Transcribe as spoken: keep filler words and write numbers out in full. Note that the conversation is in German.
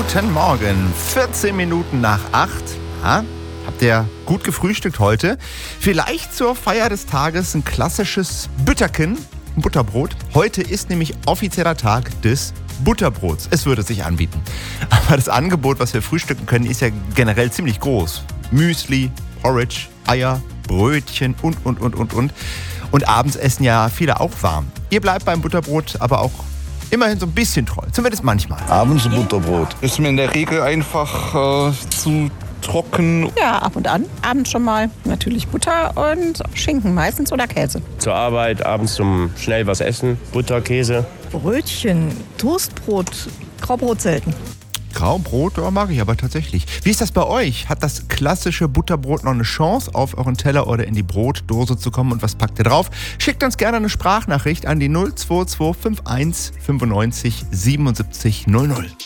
Guten Morgen, vierzehn Minuten nach acht. Ha? Habt ihr gut gefrühstückt heute? Vielleicht zur Feier des Tages ein klassisches Bütterchen, ein Butterbrot. Heute ist nämlich offizieller Tag des Butterbrots. Es würde sich anbieten. Aber das Angebot, was wir frühstücken können, ist ja generell ziemlich groß. Müsli, Porridge, Eier, Brötchen und, und, und, und, und. Und abends essen ja viele auch warm. Ihr bleibt beim Butterbrot aber auch immerhin so ein bisschen treu, zumindest manchmal. Abends ein Butterbrot. Ist mir in der Regel einfach äh, zu trocken. Ja, ab und an. Abends schon mal natürlich Butter und Schinken meistens oder Käse. Zur Arbeit, abends zum schnell was essen, Butter, Käse. Brötchen, Toastbrot, Graubrot selten. Graubrot, ja, mag ich aber tatsächlich. Wie ist das bei euch? Hat das klassische Butterbrot noch eine Chance, auf euren Teller oder in die Brotdose zu kommen? Und was packt ihr drauf? Schickt uns gerne eine Sprachnachricht an die null zwei zwei fünf eins fünfundneunzig siebenundsiebzig null null.